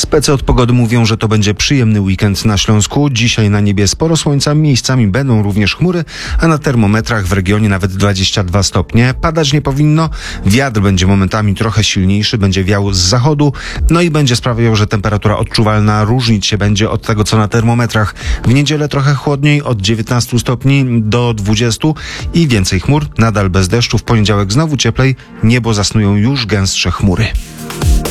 Specy od pogody mówią, że to będzie przyjemny weekend na Śląsku. Dzisiaj na niebie sporo słońca, miejscami będą również chmury, a na termometrach w regionie nawet 22 stopnie. Padać nie powinno, wiatr będzie momentami trochę silniejszy, będzie wiał z zachodu, no i będzie sprawiał, że temperatura odczuwalna różnić się będzie od tego, co na termometrach. W niedzielę trochę chłodniej, od 19 stopni do 20 i więcej chmur, nadal bez deszczu. W poniedziałek znowu cieplej, niebo zasnują już gęstsze chmury.